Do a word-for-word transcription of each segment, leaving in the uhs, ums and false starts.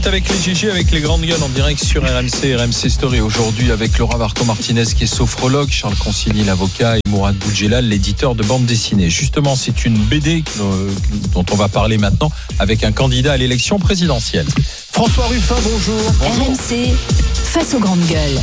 Avec les G G, avec les grandes gueules en direct sur R M C, R M C Story. Aujourd'hui avec Laura Varton-Martinez qui est sophrologue, Charles Consigny l'avocat et Mourad Boudjelal l'éditeur de bande dessinée. Justement, c'est une B D euh, dont on va parler maintenant avec un candidat à l'élection présidentielle. François Ruffin, bonjour. bonjour. R M C, face aux grandes gueules.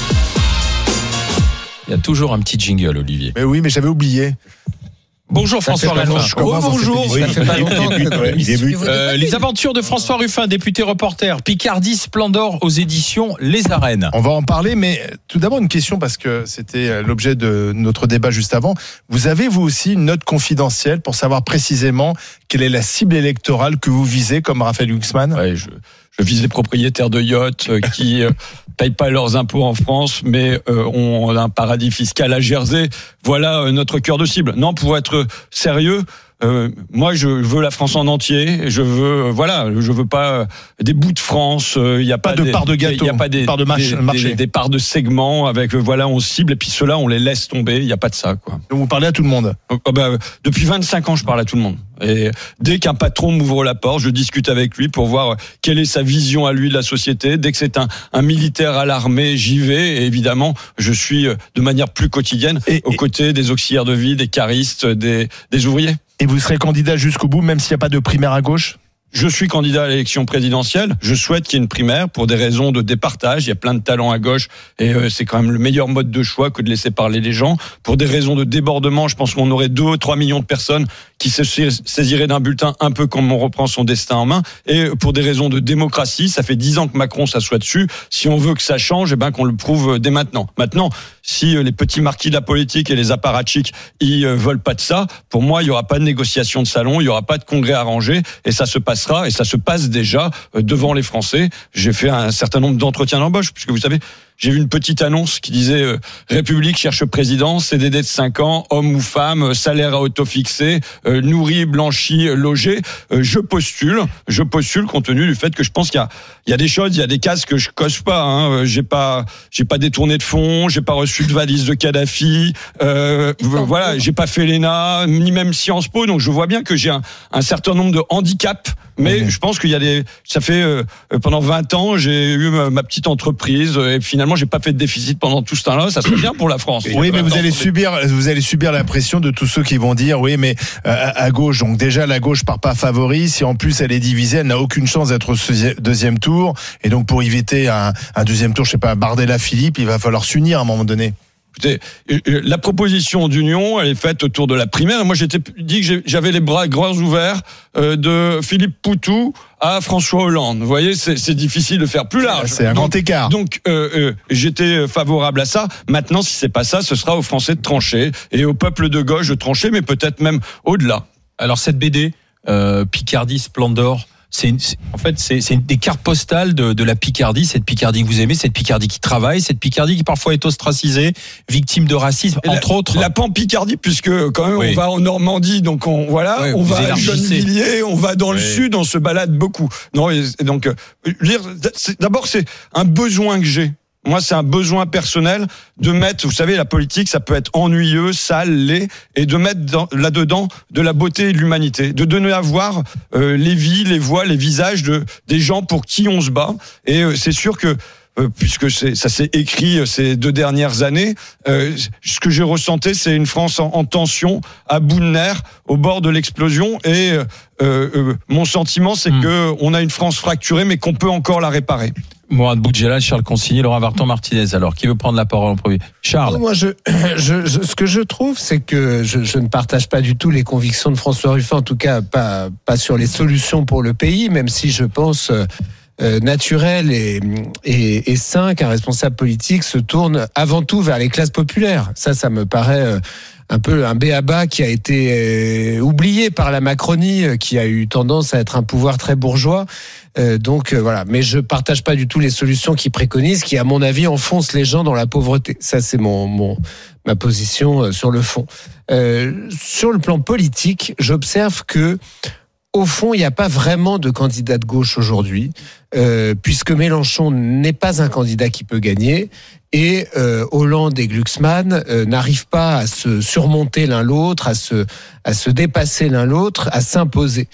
Il y a toujours un petit jingle, Olivier. Mais oui, mais j'avais oublié. Bonjour François Ruffin. Oh, bonjour. Oui, ça fait pas longtemps que il débute. Euh, les aventures de François Ruffin, député reporter, Picardie Splendor aux éditions Les Arènes. On va en parler, mais tout d'abord une question parce que c'était l'objet de notre débat juste avant. Vous avez vous aussi une note confidentielle pour savoir précisément quelle est la cible électorale que vous visez comme Raphaël Glucksmann? Ouais, je, je vise les propriétaires de yachts euh, qui euh, payent pas leurs impôts en France, mais euh, ont un paradis fiscal à Jersey. Voilà euh, notre cœur de cible. Non, pour être sérieux, euh, moi je veux la France en entier. Je veux, euh, voilà, je veux pas euh, des bouts de France. Il euh, y a pas, pas de des, part de gâteau, il y a pas des part de marché, des, des, des parts de segments avec euh, voilà, on cible et puis ceux-là on les laisse tomber. Il y a pas de ça, quoi. Donc vous parlez à tout le monde. Oh, bah, depuis vingt-cinq ans, je parle à tout le monde. Et dès qu'un patron m'ouvre la porte, je discute avec lui pour voir quelle est sa vision à lui de la société. Dès que c'est un, un militaire à l'armée, j'y vais. Et évidemment, je suis de manière plus quotidienne et, aux et, côtés des auxiliaires de vie, des caristes, des, des ouvriers. Et vous serez candidat jusqu'au bout, même s'il n'y a pas de primaire à gauche ? Je suis candidat à l'élection présidentielle. Je souhaite qu'il y ait une primaire pour des raisons de départage. Il y a plein de talents à gauche et euh, c'est quand même le meilleur mode de choix que de laisser parler les gens. Pour des raisons de débordement, je pense qu'on aurait deux ou trois millions de personnes qui se saisiraient d'un bulletin un peu comme on reprend son destin en main. Et pour des raisons de démocratie, ça fait dix ans que Macron s'assoit dessus. Si on veut que ça change, eh ben qu'on le prouve dès maintenant. Maintenant, si les petits marquis de la politique et les apparatchiks ils veulent pas de ça, pour moi, il y aura pas de négociation de salon, il y aura pas de congrès arrangé et ça se passera et ça se passe déjà devant les Français. J'ai fait un certain nombre d'entretiens d'embauche puisque vous savez, j'ai vu une petite annonce qui disait euh, République cherche président, C D D de cinq ans, homme ou femme, salaire à auto fixé, euh, nourri, blanchi, logé. Euh, je postule, je postule compte tenu du fait que je pense qu'il y a, il y a des choses, il y a des cases que je coche pas. Hein. J'ai pas, j'ai pas détourné de fonds, j'ai pas reçu de valise de Kadhafi. Euh, voilà, j'ai pas fait l'E N A, ni même Sciences Po. Donc je vois bien que j'ai un, un certain nombre de handicaps. Mais mmh. je pense qu'il y a des, ça fait euh, pendant vingt ans, j'ai eu ma, ma petite entreprise et finalement j'ai pas fait de déficit pendant tout ce temps-là. Ça serait bien pour la France. Oui, mais vous allez subir, vous allez subir la pression de tous ceux qui vont dire oui, mais euh, à gauche. Donc déjà la gauche part pas favori. Si en plus elle est divisée, elle n'a aucune chance d'être au deuxième tour. Et donc pour éviter un, un deuxième tour, je sais pas, Bardella, Philippe, il va falloir s'unir à un moment donné. Écoutez, la proposition d'union, elle est faite autour de la primaire. Moi, j'étais dit que j'avais les bras grands ouverts euh, de Philippe Poutou à François Hollande. Vous voyez, c'est, c'est difficile de faire plus large. C'est un donc, grand écart. Donc, euh, euh, j'étais favorable à ça. Maintenant, si c'est pas ça, ce sera aux Français de trancher et au peuple de gauche de trancher, mais peut-être même au-delà. Alors cette B D, euh, Picardie Splendor. C'est, une, c'est en fait c'est, c'est une des cartes postales de, de la Picardie, cette Picardie que vous aimez, cette Picardie qui travaille, cette Picardie qui parfois est ostracisée, victime de racisme, et entre la, autres. La Pan-Picardie, puisque quand même oui. on va en Normandie, donc on voilà, oui, on va à Gennevilliers, on va dans le oui. sud, on se balade beaucoup. Non, et donc lire, c'est, d'abord c'est un besoin que j'ai. Moi, c'est un besoin personnel de mettre, vous savez, la politique, ça peut être ennuyeux, sale, laid, et de mettre dans, là-dedans de la beauté et de l'humanité, de donner à voir euh, les vies, les voix, les visages de des gens pour qui on se bat. Et euh, c'est sûr que Euh, puisque c'est, ça s'est écrit euh, ces deux dernières années, euh, ce que j'ai ressenti, c'est une France en, en tension, à bout de nerfs, au bord de l'explosion. Et euh, euh, mon sentiment, c'est mmh. que on a une France fracturée, mais qu'on peut encore la réparer. Mourad Boudjelal, Charles Consigny, Laura Varton-Martinez. Alors, qui veut prendre la parole en premier ? Charles. Moi, je, je, je, ce que je trouve, c'est que je, je ne partage pas du tout les convictions de François Ruffin, en tout cas pas, pas sur les solutions pour le pays, même si je pense... Euh, Euh, naturel et, et, et sain qu'un responsable politique se tourne avant tout vers les classes populaires. Ça, ça me paraît euh, un peu un b.a.-ba qui a été euh, oublié par la Macronie, euh, qui a eu tendance à être un pouvoir très bourgeois. Euh, donc euh, voilà, mais je partage pas du tout les solutions qu'il préconise, qui à mon avis enfoncent les gens dans la pauvreté. Ça, c'est mon, mon ma position euh, sur le fond. Euh, sur le plan politique, j'observe que au fond, il n'y a pas vraiment de candidat de gauche aujourd'hui, euh, puisque Mélenchon n'est pas un candidat qui peut gagner, et euh, Hollande et Glucksmann euh, n'arrivent pas à se surmonter l'un l'autre, à se, à se dépasser l'un l'autre, à s'imposer.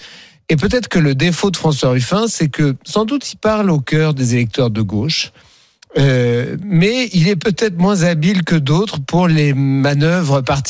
Et peut-être que le défaut de François Ruffin, c'est que sans doute il parle au cœur des électeurs de gauche. Euh, mais il est peut-être moins habile que d'autres pour les manœuvres partisanes.